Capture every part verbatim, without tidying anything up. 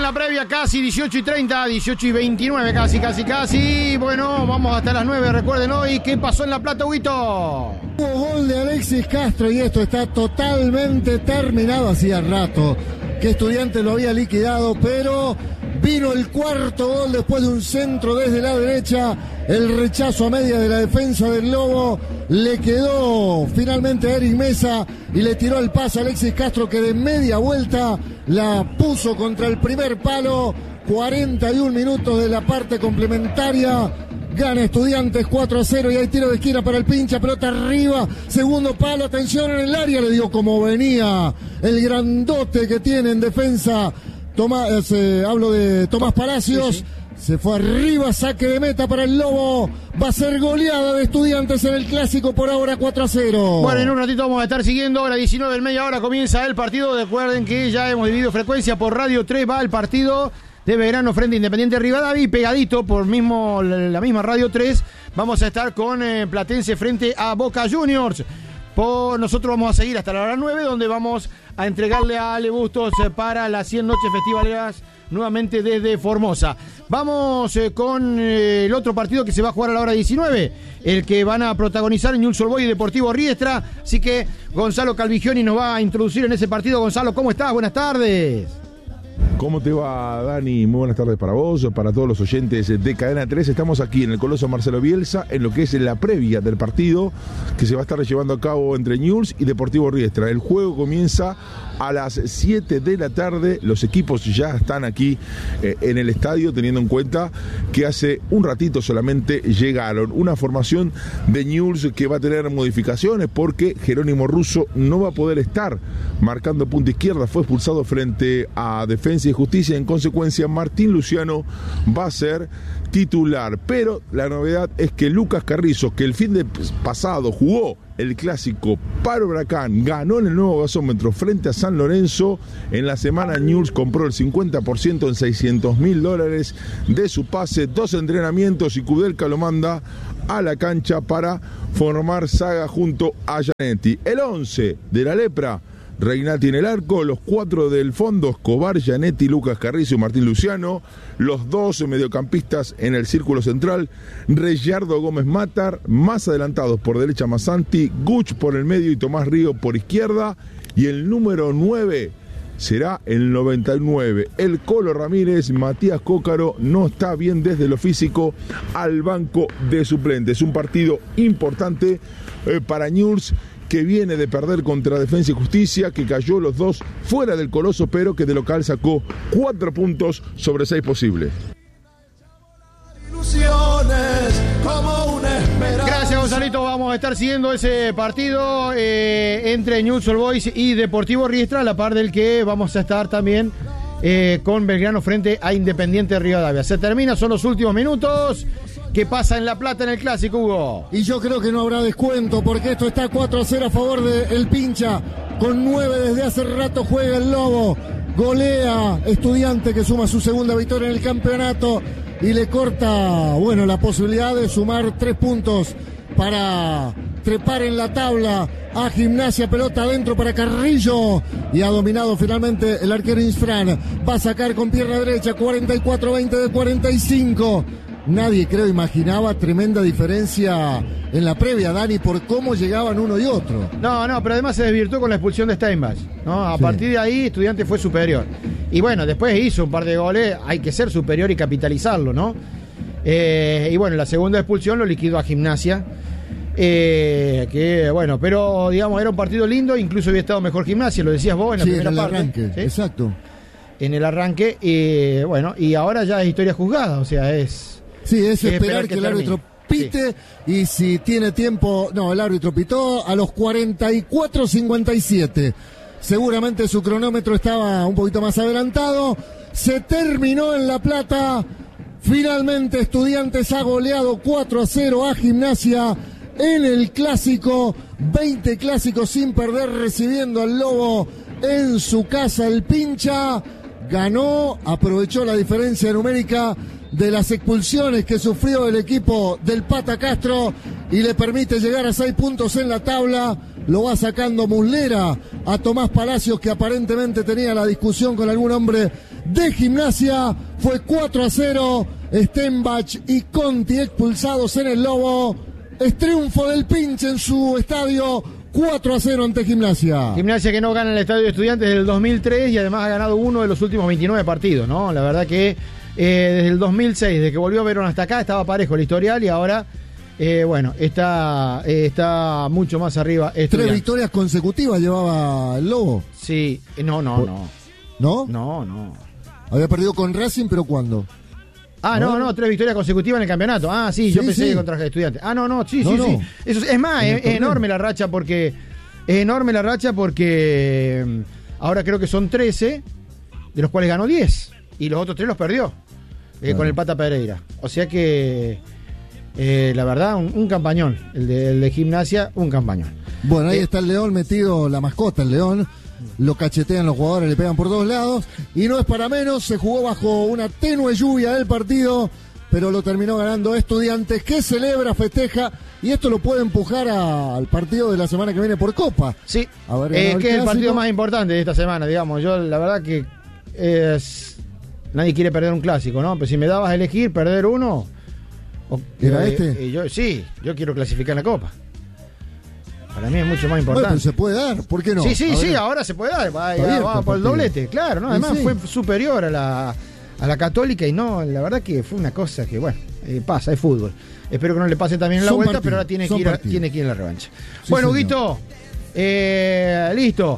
en la previa, casi dieciocho y treinta, dieciocho y veintinueve, casi, casi, casi. Bueno, vamos hasta las nueve, recuerden hoy. ¿Qué pasó en La Plata, Huguito? Hubo gol de Alexis Castro y esto está totalmente terminado. Hacía rato que Estudiantes lo había liquidado, pero vino el cuarto gol después de un centro desde la derecha. El rechazo a media de la defensa del Lobo le quedó finalmente a Eric Mesa y le tiró el pase a Alexis Castro, que de media vuelta la puso contra el primer palo. cuarenta y un minutos de la parte complementaria. Gana Estudiantes cuatro a cero y hay tiro de esquina para el Pincha, pelota arriba, segundo palo, atención en el área, le dio como venía el grandote que tiene en defensa. Tomás, eh, hablo de Tomás Palacios. Sí, sí. Se fue arriba, saque de meta para el Lobo. Va a ser goleada de Estudiantes en el Clásico, por ahora cuatro a cero. Bueno, en un ratito vamos a estar siguiendo. Ahora diecinueve, en media hora comienza el partido. Recuerden que ya hemos dividido frecuencia por Radio tres. Va el partido de Belgrano frente a Independiente Rivadavia. Y pegadito por mismo la misma Radio tres vamos a estar con eh, Platense frente a Boca Juniors. Por nosotros vamos a seguir hasta la hora nueve, donde vamos a entregarle a Ale Bustos eh, para las cien noches festivaleras nuevamente desde Formosa. Vamos eh, con eh, el otro partido que se va a jugar a la hora diecinueve, el que van a protagonizar Newell's Old Boys y Deportivo Riestra. Así que Gonzalo Calvigioni nos va a introducir en ese partido. Gonzalo, ¿cómo estás? Buenas tardes. ¿Cómo te va, Dani? Muy buenas tardes para vos, para todos los oyentes de Cadena tres. Estamos aquí en el Coloso Marcelo Bielsa, en lo que es la previa del partido que se va a estar llevando a cabo entre Newell's y Deportivo Riestra. El juego comienza a las siete de la tarde. Los equipos ya están aquí eh, en el estadio, teniendo en cuenta que hace un ratito solamente llegaron. Una formación de Newell's que va a tener modificaciones porque Jerónimo Russo no va a poder estar marcando punta izquierda. Fue expulsado frente a Defensa y Justicia. En consecuencia, Martín Luciano va a ser titular. Pero la novedad es que Lucas Carrizo, que el fin de pasado jugó el clásico para Huracán, ganó en el nuevo gasómetro frente a San Lorenzo. En la semana Newell's compró el cincuenta por ciento en seiscientos mil dólares de su pase, dos entrenamientos, y Kudelka lo manda a la cancha para formar saga junto a Gianetti. El once de la Lepra: Regnati en el arco, los cuatro del fondo, Escobar, Gianetti, Lucas Carrizo y Martín Luciano, los dos mediocampistas en el círculo central, Reyardo Gómez Matar, más adelantados por derecha Massanti, Guch por el medio y Tomás Río por izquierda, y el número nueve será el noventa y nueve, el Colo Ramírez. Matías Cócaro no está bien desde lo físico, al banco de suplentes. Un partido importante eh, para Newell's, que viene de perder contra Defensa y Justicia, que cayó los dos fuera del Coloso, pero que de local sacó cuatro puntos sobre seis posibles. Gracias, Gonzalito. Vamos a estar siguiendo ese partido eh, entre Newell's Old Boys y Deportivo Riestra, a la par del que vamos a estar también eh, con Belgrano frente a Independiente Rivadavia. Se termina, son los últimos minutos. ¿Qué pasa en La Plata en el Clásico, Hugo? Y yo creo que no habrá descuento, porque esto está cuatro a cero a favor del Pincha. Con nueve desde hace rato juega el Lobo. Golea Estudiante, que suma su segunda victoria en el campeonato y le corta, bueno, la posibilidad de sumar tres puntos para trepar en la tabla a Gimnasia. Pelota adentro para Carrillo y ha dominado finalmente el arquero Insfran. Va a sacar con pierna derecha, cuarenta y cuatro veinte de cuarenta y cinco. Nadie, creo, imaginaba tremenda diferencia en la previa, Dani, por cómo llegaban uno y otro. No, no, pero además se desvirtuó con la expulsión de Steinbach, ¿no? A sí. partir de ahí, Estudiante fue superior. Y bueno, después hizo un par de goles, hay que ser superior y capitalizarlo, ¿no? Eh, y bueno, la segunda expulsión lo liquidó a Gimnasia. Eh, que bueno, pero digamos, era un partido lindo, incluso había estado mejor Gimnasia, lo decías vos en la sí, primera en el parte. Arranque, ¿sí? Exacto. En el arranque, y bueno, y ahora ya es historia juzgada, o sea, es... Sí, es, es esperar, esperar que, que el termine. árbitro pite, sí. Y si tiene tiempo, no, el árbitro pitó a los cuarenta y cuatro cincuenta y siete. Seguramente su cronómetro estaba un poquito más adelantado. Se terminó en La Plata. Finalmente Estudiantes ha goleado cuatro a cero a Gimnasia en el Clásico. veinte clásicos sin perder, recibiendo al Lobo en su casa. El Pincha ganó, aprovechó la diferencia numérica de las expulsiones que sufrió el equipo del Pata Castro y le permite llegar a seis puntos en la tabla. lo va sacando Muslera a Tomás Palacios, que aparentemente tenía la discusión con algún hombre de Gimnasia. Fue cuatro a cero, Stenbach y Conti expulsados en el Lobo. Es triunfo del Pinche en su estadio, cuatro a cero ante Gimnasia. Gimnasia que no gana el Estadio de Estudiantes desde el dos mil tres y además ha ganado uno de los últimos veintinueve partidos, ¿no? La verdad que eh, desde el dos mil seis, desde que volvió a Verón hasta acá, estaba parejo el historial y ahora, eh, bueno, está, eh, está mucho más arriba. Estudiantes. Tres victorias consecutivas llevaba el Lobo. Sí, no, no, no. ¿No? No, no. Había perdido con Racing, pero ¿cuándo? Ah, no, no, tres victorias consecutivas en el campeonato. Ah, sí, yo Sí, pensé sí. que contra Estudiantes. Ah, no, no, sí, No, sí, no. sí. Eso, es- es más, En el es, es torneo. enorme la racha porque. Es enorme la racha porque mm, ahora creo que son trece, de los cuales ganó diez. Y los otros tres los perdió. eh, Claro. Con el Pata Pereira. O sea que. eh, la verdad, un, un campañón. El de, el de Gimnasia, un campañón. Bueno, ahí Eh, está el León metido, la mascota, el León. Lo cachetean los jugadores, le pegan por todos lados. Y no es para menos, se jugó bajo una tenue lluvia el partido, pero lo terminó ganando Estudiantes, que celebra, festeja, y esto lo puede empujar a- al partido de la semana que viene por Copa. Sí, Haber eh, ganado el que es el clásico. partido más importante de esta semana, digamos. Yo, la verdad que es, nadie quiere perder un clásico, ¿no? Pero si me dabas a elegir perder uno, o- ¿Era eh, este? eh, yo, sí, yo quiero clasificar en la Copa. Para mí es mucho más Bueno, pero importante. se puede dar, ¿por qué no? sí, sí, A sí, ver. ahora se puede dar. Va, Está ya abierto va el por el partido. doblete, claro, ¿no? Y Además sí. fue superior a la, a la Católica y no, la verdad que fue una cosa que, bueno, eh, pasa, es fútbol. Espero que no le pase también en la Son vuelta, partidos, pero ahora tiene que, son ir a, partidos. tiene que ir en la revancha. Sí, bueno, señor. Huguito, eh, listo.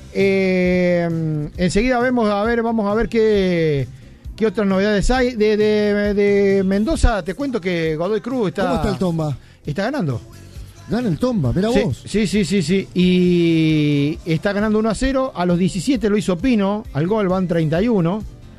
Eh, enseguida vemos, a ver, vamos a ver qué, qué otras novedades hay. De, de, de Mendoza, te cuento que Godoy Cruz está, ¿Cómo está el Tomba? está ganando. Gana el Tomba, mira Sí, vos. sí, sí, sí, sí. Y está ganando uno a cero. A los diecisiete lo hizo Pino. Al gol van treinta y uno.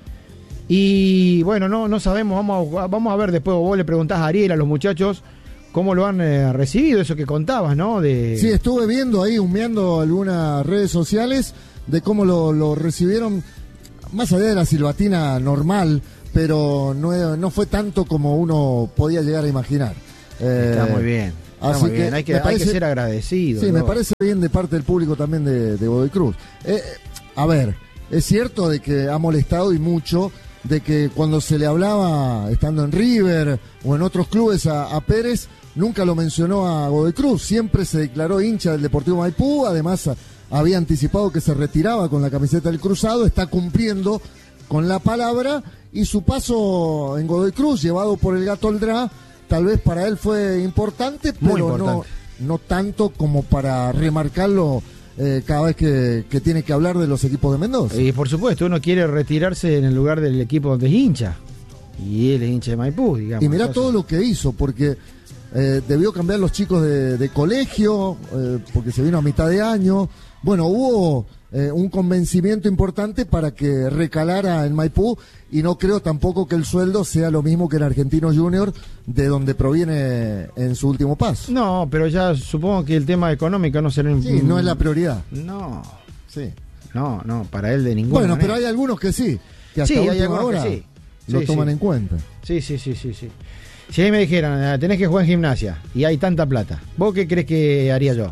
Y bueno, no, no sabemos. Vamos a, vamos a ver después. Vos le preguntás a Ariel, a los muchachos, cómo lo han eh, recibido. Eso que contabas, ¿no? De... Sí, estuve viendo ahí, humeando algunas redes sociales de cómo lo, lo recibieron, más allá de la silbatina normal, pero no, no fue tanto como uno podía llegar a imaginar. Eh, Está muy bien. Está así muy bien. que Hay que, me hay parece- que ser agradecido. Sí, me ¿no? parece bien de parte del público también de, de Godoy Cruz. Eh, a ver, es cierto de que ha molestado y mucho de que cuando se le hablaba, estando en River o en otros clubes a, a Pérez, nunca lo mencionó a Godoy Cruz. Siempre se declaró hincha del Deportivo Maipú, además a- había anticipado que se retiraba con la camiseta del Cruzado, está cumpliendo con la palabra y su paso en Godoy Cruz, llevado por el Gato Oldrá, tal vez para él fue importante, Muy pero importante. no no tanto como para remarcarlo eh, cada vez que, que tiene que hablar de los equipos de Mendoza. Y por supuesto, uno quiere retirarse en el lugar del equipo donde es hincha. Y él es hincha de Maipú, digamos. Y mirá Entonces- todo lo que hizo, porque eh, debió cambiar los chicos de, de colegio, eh, porque se vino a mitad de año. Bueno, hubo eh, un convencimiento importante para que recalara en Maipú, y no creo tampoco que el sueldo sea lo mismo que en Argentino Junior, de donde proviene en su último paso. No, pero ya supongo que el tema económico no será... Sí, no es la prioridad. No, Sí. no, no, para él de ninguna Bueno, manera. pero hay algunos que sí, que hasta Sí, hay última algunos que hora sí. lo Sí, toman sí. en cuenta. Sí, sí, sí, sí, sí. Si a mí me dijeran, eh, tenés que jugar en Gimnasia y hay tanta plata, ¿vos qué crees que haría yo?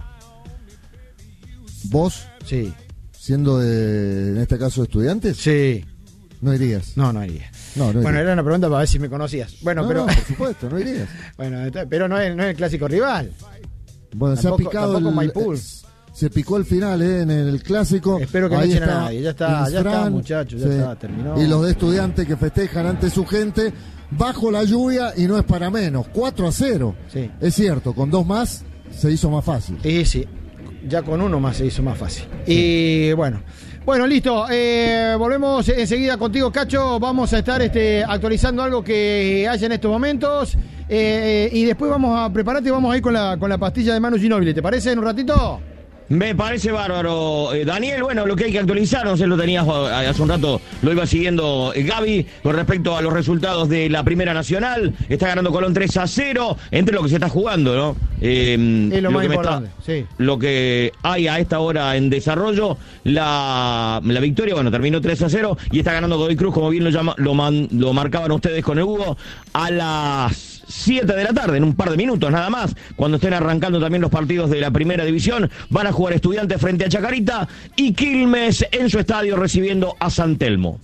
Vos, Sí, siendo de, en este caso, estudiantes, sí. no irías. No, no iría. No, no Bueno, irías. era una pregunta para ver si me conocías. Bueno, No, pero... no, por supuesto, no irías. bueno, está- pero no es, no es el clásico rival. Bueno, se ha Tampoco- picado tampoco el, Maipú. eh, se picó el final eh, en el clásico. Espero que no Ahí echen a está nadie. Ya está, ya está, Insfran, muchachos, ya está, terminó. Y los de Estudiantes que festejan ante su gente bajo la lluvia, y no es para menos. cuatro a cero. Sí. Es cierto, con dos más se hizo más fácil. Y sí, ya con uno más se hizo más fácil. Y bueno, bueno, listo. Eh, volvemos enseguida contigo, Cacho. Vamos a estar este, actualizando algo que haya en estos momentos. Eh, y después vamos a prepararte y vamos a ir con la, con la pastilla de Manu Ginóbili. ¿Te parece en un ratito? Me parece bárbaro, eh, Daniel. Bueno, lo que hay que actualizar, no sé, lo tenías eh, hace un rato, lo iba siguiendo eh, Gaby, con respecto a los resultados de la Primera Nacional. Está ganando Colón tres a cero, entre lo que se está jugando, ¿no? Eh, Es lo más que me importante, sí. Lo que hay a esta hora en desarrollo, la, la victoria, bueno, terminó tres a cero y está ganando Godoy Cruz, como bien lo, llama, lo, man, lo marcaban ustedes con el Hugo, a las siete de la tarde, en un par de minutos nada más, cuando estén arrancando también los partidos de la primera división, van a jugar Estudiantes frente a Chacarita y Quilmes en su estadio recibiendo a San Telmo.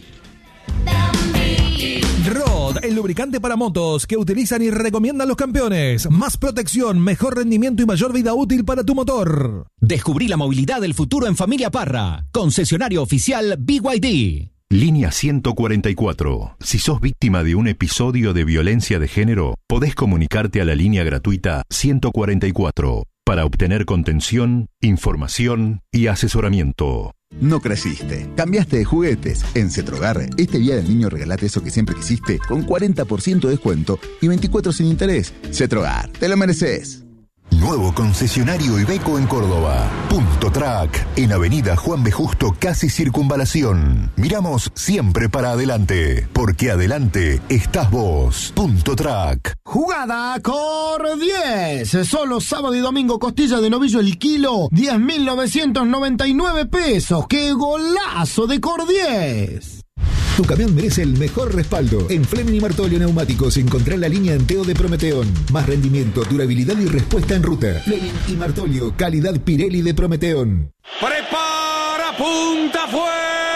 Rod, el lubricante para motos que utilizan y recomiendan los campeones. Más protección, mejor rendimiento y mayor vida útil para tu motor. Descubrí la movilidad del futuro en Familia Parra. Concesionario oficial B Y D. Línea ciento cuarenta y cuatro. Si sos víctima de un episodio de violencia de género, podés comunicarte a la línea gratuita ciento cuarenta y cuatro para obtener contención, información y asesoramiento. No creciste, cambiaste de juguetes. En Cetrogar, este día del niño regalate eso que siempre quisiste con cuarenta por ciento de descuento y veinticuatro sin interés. Cetrogar, te lo mereces. Nuevo concesionario Iveco en Córdoba. Punto Track, en Avenida Juan B. Justo, casi Circunvalación. Miramos siempre para adelante, porque adelante estás vos. Punto Track. Jugada Cor diez. Solo sábado y domingo costilla de novillo el kilo. diez mil novecientos noventa y nueve pesos. ¡Qué golazo de Cor diez! Tu camión merece el mejor respaldo. En Fleming y Martolio Neumáticos encontrá la línea Anteo de Prometeón. Más rendimiento, durabilidad y respuesta en ruta. Fleming y Martolio, calidad Pirelli de Prometeón. Prepara, punta, fue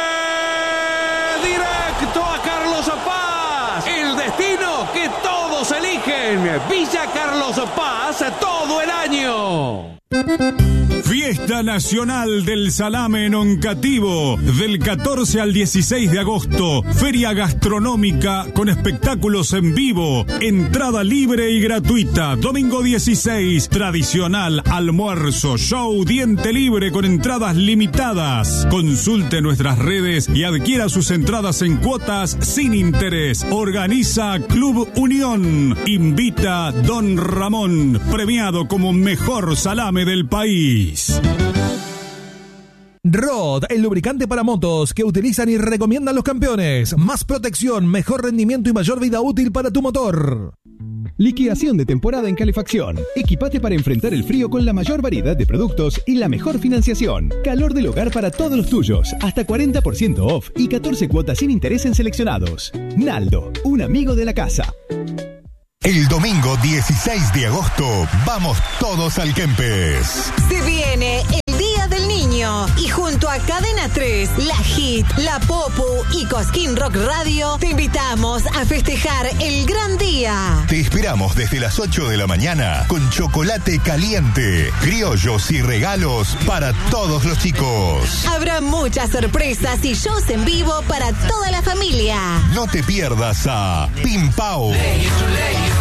directo a Carlos Paz. El destino que todos eligen. Villa Carlos Paz todo el año. Fiesta Nacional del Salame en Oncativo, del catorce al dieciséis de agosto. Feria gastronómica con espectáculos en vivo. Entrada libre y gratuita. Domingo dieciséis, tradicional almuerzo, show, diente libre con entradas limitadas. Consulte nuestras redes y adquiera sus entradas en cuotas sin interés. Organiza Club Unión. Invita Don Ramón, premiado como mejor salame del país. Rod, el lubricante para motos que utilizan y recomiendan los campeones. Más protección, mejor rendimiento y mayor vida útil para tu motor. Liquidación de temporada en calefacción. Equipate para enfrentar el frío con la mayor variedad de productos y la mejor financiación. Calor del hogar para todos los tuyos. Hasta cuarenta por ciento off y catorce cuotas sin interés en seleccionados. Naldo, un amigo de la casa. El domingo dieciséis de agosto, vamos todos al Kempes. Se viene el Día del Niño y junto a Cadena tres, La Hit, La Popu y Cosquín Rock Radio te invitamos a festejar el gran día. Te esperamos desde las ocho de la mañana con chocolate caliente, criollos y regalos para todos los chicos. Habrá muchas sorpresas y shows en vivo para toda la familia. No te pierdas a Pim Pau.